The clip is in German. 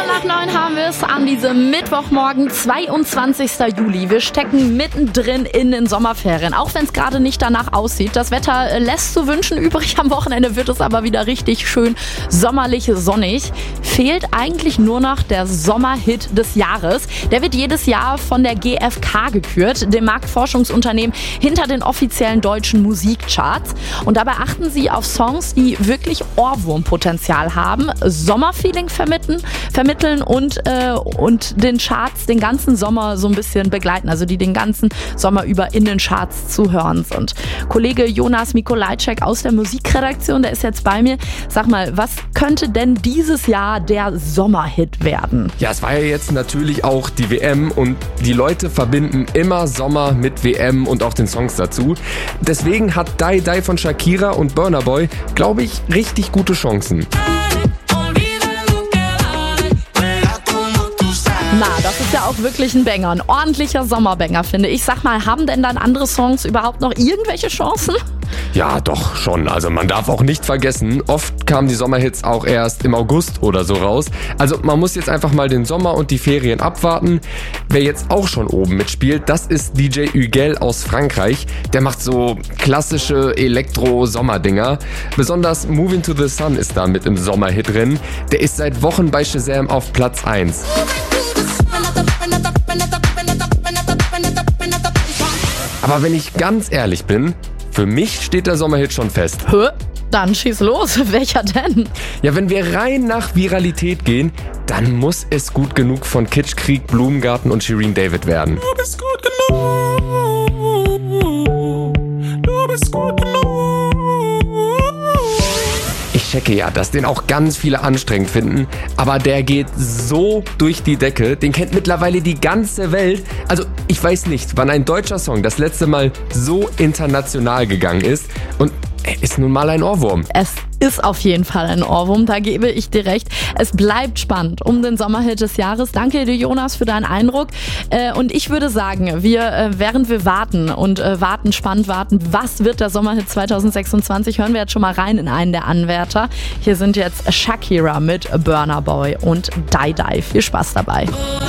8:09 haben wir es an diesem Mittwochmorgen, 22. Juli. Wir stecken mittendrin in den Sommerferien, auch wenn es gerade nicht danach aussieht. Das Wetter lässt zu wünschen übrig. Am Wochenende wird es aber wieder richtig schön sommerlich sonnig. Fehlt eigentlich nur noch der Sommerhit des Jahres. Der wird jedes Jahr von der GfK gekürt, dem Marktforschungsunternehmen hinter den offiziellen deutschen Musikcharts. Und dabei achten sie auf Songs, die wirklich Ohrwurmpotenzial haben, Sommerfeeling vermitteln und den Charts den ganzen Sommer so ein bisschen begleiten, also die den ganzen Sommer über in den Charts zu hören sind. Kollege Jonas Mikolajczyk aus der Musikredaktion, der ist jetzt bei mir. Sag mal, was könnte denn dieses Jahr der Sommerhit werden? Ja, es war ja jetzt natürlich auch die WM und die Leute verbinden immer Sommer mit WM und auch den Songs dazu. Deswegen hat Die Die von Shakira und Burna Boy, glaube ich, richtig gute Chancen. Na, das ist ja auch wirklich ein Banger, ein ordentlicher Sommerbanger, finde ich. Sag mal, haben denn dann andere Songs überhaupt noch irgendwelche Chancen? Ja, doch schon. Also man darf auch nicht vergessen, oft kamen die Sommerhits auch erst im August oder so raus. Also man muss jetzt einfach mal den Sommer und die Ferien abwarten. Wer jetzt auch schon oben mitspielt, das ist DJ Hugel aus Frankreich. Der macht so klassische Elektro-Sommerdinger. Besonders Moving to the Sun ist da mit im Sommerhit drin. Der ist seit Wochen bei Shazam auf Platz 1. Aber wenn ich ganz ehrlich bin, für mich steht der Sommerhit schon fest. Hä? Dann schieß los. Welcher denn? Ja, wenn wir rein nach Viralität gehen, dann muss es gut genug von Kitschkrieg, Blumengarten und Shirin David werden. Du bist gut genug. Du bist gut genug. Ich checke ja, dass den auch ganz viele anstrengend finden, aber der geht so durch die Decke, den kennt mittlerweile die ganze Welt. Also ich weiß nicht, wann ein deutscher Song das letzte Mal so international gegangen ist und er ist nun mal ein Ohrwurm. Es ist auf jeden Fall ein Ohrwurm, da gebe ich dir recht. Es bleibt spannend um den Sommerhit des Jahres. Danke dir, Jonas, für deinen Eindruck. Und ich würde sagen, während wir warten, was wird der Sommerhit 2026, hören wir jetzt schon mal rein in einen der Anwärter. Hier sind jetzt Shakira mit Burna Boy und Die Die. Viel Spaß dabei.